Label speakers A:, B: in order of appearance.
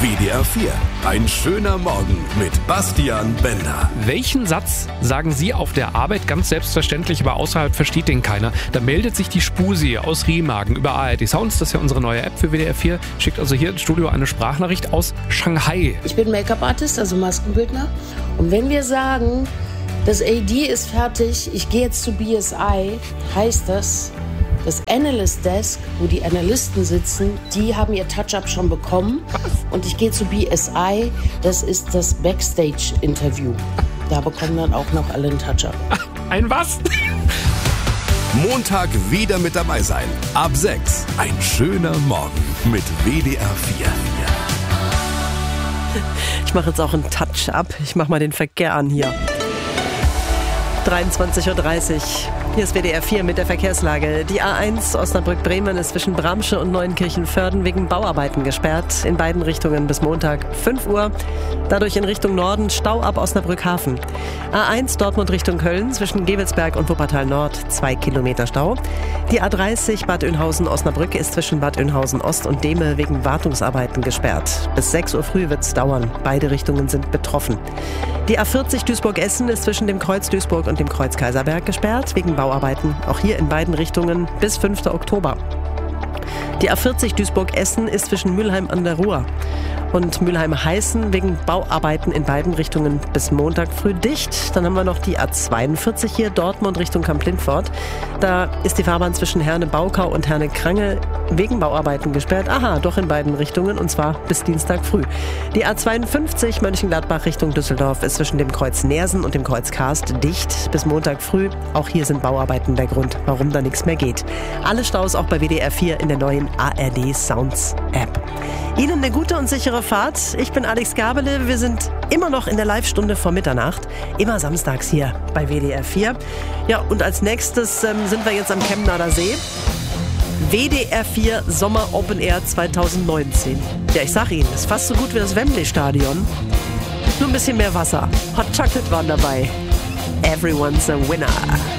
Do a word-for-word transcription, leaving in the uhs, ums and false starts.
A: W D R vier. Ein schöner Morgen mit Bastian Bender.
B: Welchen Satz sagen Sie auf der Arbeit ganz selbstverständlich, aber außerhalb versteht den keiner? Da meldet sich die Spusi aus Remagen über A R D Sounds, das ist ja unsere neue App für W D R vier, schickt also hier ins Studio eine Sprachnachricht aus Shanghai.
C: Ich bin Make-up-Artist, also Maskenbildner. Und wenn wir sagen, das A D ist fertig, ich gehe jetzt zu B S I, heißt das, das Analyst Desk, wo die Analysten sitzen, die haben ihr Touch-Up schon bekommen. Und ich gehe zu B S I, das ist das Backstage-Interview. Da bekommen dann auch noch alle einen Touch-Up.
B: Ein was?
A: Montag wieder mit dabei sein. Ab sechs. Ein schöner Morgen mit W D R vier.
D: Ich mache jetzt auch einen Touch-Up. Ich mache mal den Verkehr an hier. dreiundzwanzig Uhr dreißig. Hier ist W D R vier mit der Verkehrslage. Die A eins Osnabrück-Bremen ist zwischen Bramsche und Neunkirchen-Vörden wegen Bauarbeiten gesperrt. In beiden Richtungen bis Montag fünf Uhr. Dadurch in Richtung Norden Stau ab Osnabrück-Hafen. A eins Dortmund Richtung Köln zwischen Gewelsberg und Wuppertal Nord zwei Kilometer Stau. Die A dreißig Bad Oeynhausen-Osnabrück ist zwischen Bad Oeynhausen-Ost und Dehme wegen Wartungsarbeiten gesperrt. Bis sechs Uhr früh wird es dauern. Beide Richtungen sind betroffen. Die A vierzig Duisburg-Essen ist zwischen dem Kreuz Duisburg und dem Kreuz Kaiserberg gesperrt wegen Bauarbeiten. Auch hier in beiden Richtungen bis fünften Oktober. Die A vierzig Duisburg-Essen ist zwischen Mülheim an der Ruhr und Mülheim-Heißen wegen Bauarbeiten in beiden Richtungen bis Montag früh dicht. Dann haben wir noch die A zweiundvierzig hier, Dortmund Richtung Kamp-Lindfort. Da ist die Fahrbahn zwischen Herne-Baukau und Herne-Krange wegen Bauarbeiten gesperrt. Aha, doch in beiden Richtungen und zwar bis Dienstag früh. Die A zweiundfünfzig Mönchengladbach Richtung Düsseldorf ist zwischen dem Kreuz Neersen und dem Kreuz Karst dicht bis Montag früh. Auch hier sind Bauarbeiten der Grund, warum da nichts mehr geht. Alle Staus auch bei W D R vier in der neuen A R D Sounds App. Ihnen eine gute und sichere Fahrt. Ich bin Alex Gabele. Wir sind immer noch in der Live-Stunde vor Mitternacht. Immer samstags hier bei W D R vier. Ja, und als nächstes ähm, sind wir jetzt am Chemnader See. W D R vier Sommer Open Air zwanzig neunzehn. Ja, ich sag Ihnen, ist fast so gut wie das Wembley-Stadion. Nur ein bisschen mehr Wasser. Hot Chocolate waren dabei. Everyone's a winner.